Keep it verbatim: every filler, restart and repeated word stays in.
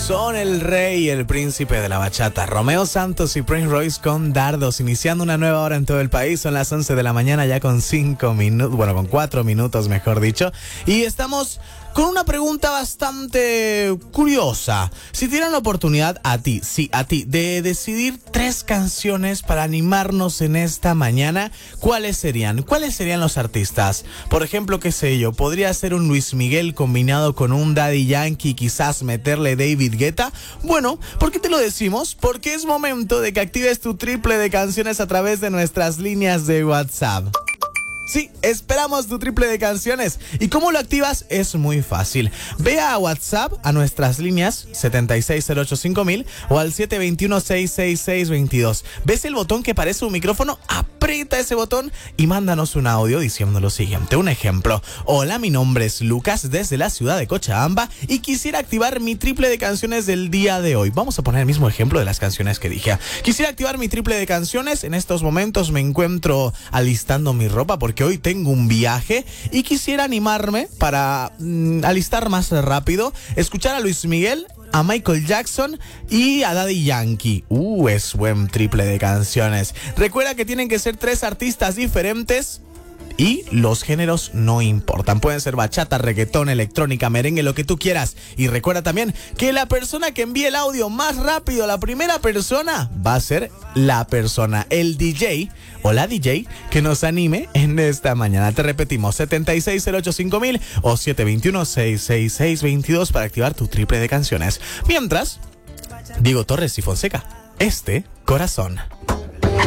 son el rey y el príncipe de la bachata. Romeo Santos y Prince Royce con Dardos, iniciando una nueva hora en todo el país. Son las once de la mañana ya con cinco minutos, bueno, con cuatro minutos mejor dicho. Y estamos con una pregunta bastante curiosa. Si tienen la oportunidad a ti, sí, a ti, de decidir tres canciones para animarnos en esta mañana, ¿cuáles serían? ¿Cuáles serían los artistas? Por ejemplo, qué sé yo, podría ser un Luis Miguel combinado con un Daddy Yankee, quizás meterle David Guetta. Bueno, ¿por qué te lo decimos? Porque es momento de que actives tu triple de canciones a través de nuestras líneas de WhatsApp. Sí, esperamos tu triple de canciones. ¿Y cómo lo activas? Es muy fácil. Ve a WhatsApp, a nuestras líneas setenta y seis cero ocho cinco mil o al siete dos uno seis seis seis dos dos. ¿Ves el botón que parece un micrófono? Aprieta ese botón y mándanos un audio diciendo lo siguiente. Un ejemplo. Hola, mi nombre es Lucas desde la ciudad de Cochabamba y quisiera activar mi triple de canciones del día de hoy. Vamos a poner el mismo ejemplo de las canciones que dije. Quisiera activar mi triple de canciones. En estos momentos me encuentro alistando mi ropa porque que hoy tengo un viaje y quisiera animarme para mmm, alistar más rápido, escuchar a Luis Miguel, a Michael Jackson y a Daddy Yankee. Uh, es buen triple de canciones. Recuerda que tienen que ser tres artistas diferentes y los géneros no importan. Pueden ser bachata, reggaetón, electrónica, merengue, lo que tú quieras. Y recuerda también que la persona que envíe el audio más rápido, la primera persona, va a ser la persona, el D J o la D J que nos anime en esta mañana. Te repetimos, setenta y seis cero ocho cinco mil o siete dos uno seis seis seis dos dos para activar tu triple de canciones. Mientras, Diego Torres y Fonseca, este corazón.